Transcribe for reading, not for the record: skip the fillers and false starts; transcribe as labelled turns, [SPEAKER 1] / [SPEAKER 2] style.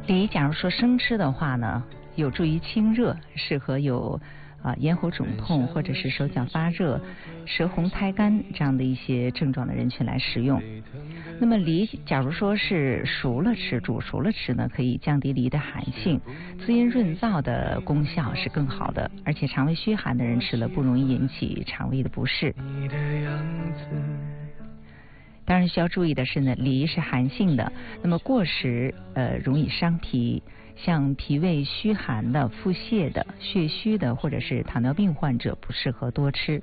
[SPEAKER 1] 梨假如说生吃的话呢，有助于清热，适合有咽喉肿痛或者是手脚发热、舌红苔干这样的一些症状的人群来食用。那么梨假如说是熟了吃、煮熟了吃呢，可以降低梨的寒性，滋阴润燥的功效是更好的，而且肠胃虚寒的人吃了不容易引起肠胃的不适。当然需要注意的是呢，梨是寒性的，那么过食容易伤脾，像脾胃虚寒的、腹泻的、血虚的或者是糖尿病患者不适合多吃。